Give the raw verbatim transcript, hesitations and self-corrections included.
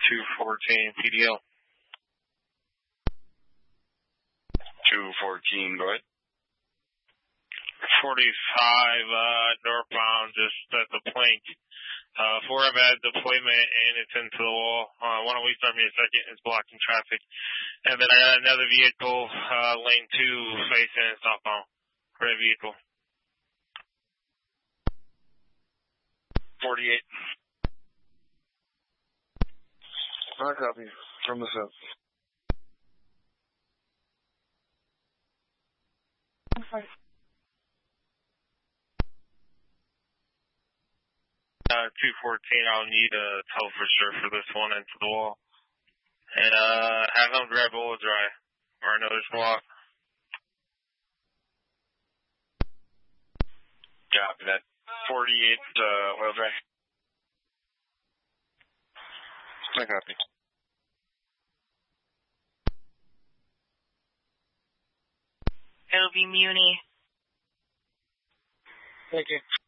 two fourteen P D L. two fourteen, go ahead. forty-five, uh, northbound, just at the plank. Uh, four have had deployment and it's into the wall. Uh, one away from me a second is blocking traffic. And then I got another vehicle, uh, lane two facing southbound. Red vehicle. forty-eight. I copy. From the south. Okay. Uh, two fourteen, I'll need a tow for sure for this one into the wall. And, uh, have them grab oil dry or another squawk. Copy that. forty-eight, uh, oil dry. I copy. It'll be Muni. Thank you.